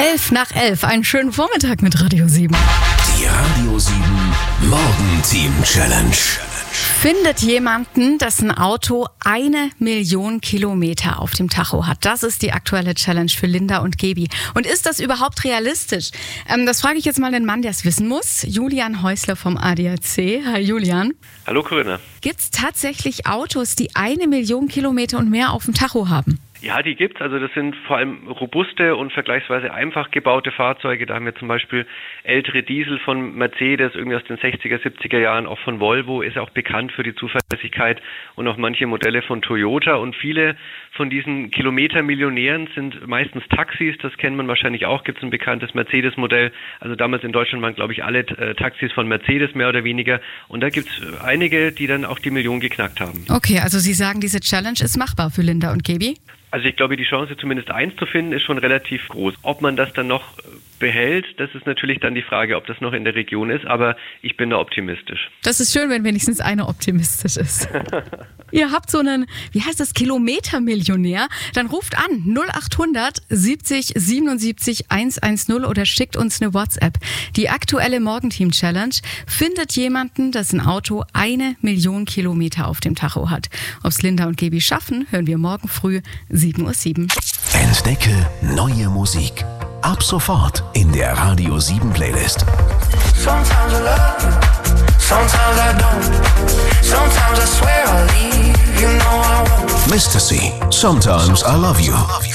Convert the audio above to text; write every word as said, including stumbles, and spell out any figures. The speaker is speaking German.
Elf nach elf, einen schönen Vormittag mit Radio sieben. Die Radio sieben Morgenteam Challenge. Findet jemanden, dessen Auto eine Million Kilometer auf dem Tacho hat. Das ist die aktuelle Challenge für Linda und Gebi. Und ist das überhaupt realistisch? Ähm, das frage ich jetzt mal den Mann, der es wissen muss. Julian Häusler vom A D A C. Hi Julian. Hallo Corinna. Gibt es tatsächlich Autos, die eine Million Kilometer und mehr auf dem Tacho haben? Ja, die gibt's. Also das sind vor allem robuste und vergleichsweise einfach gebaute Fahrzeuge. Da haben wir zum Beispiel ältere Diesel von Mercedes, irgendwie aus den sechziger, siebziger Jahren, auch von Volvo, ist auch bekannt für die Zuverlässigkeit, und auch manche Modelle von Toyota. Und viele von diesen Kilometermillionären sind meistens Taxis. Das kennt man wahrscheinlich auch. Gibt es ein bekanntes Mercedes-Modell. Also damals in Deutschland waren, glaube ich, alle äh, Taxis von Mercedes mehr oder weniger. Und da gibt's einige, die dann auch die Million geknackt haben. Okay, also Sie sagen, diese Challenge ist machbar für Linda und Gebi? Also ich glaube, die Chance, zumindest eins zu finden, ist schon relativ groß. Ob man das dann noch behält, das ist natürlich dann die Frage, ob das noch in der Region ist, aber ich bin da optimistisch. Das ist schön, wenn wenigstens einer optimistisch ist. Ihr habt so einen, wie heißt das, Kilometermillionär, dann ruft an null acht hundert siebzig siebenundsiebzig hundertzehn oder schickt uns eine WhatsApp. Die aktuelle Morgenteam-Challenge findet jemanden, dessen Auto eine Million Kilometer auf dem Tacho hat. Ob es Linda und Gebi schaffen, hören wir morgen früh sieben Uhr sieben. Entdecke neue Musik. Ab sofort in der Radio sieben Playlist. Sometimes I love you, sometimes I don't. Sometimes I swear I'll leave, you know I won't. Mister C. Sometimes I Love You.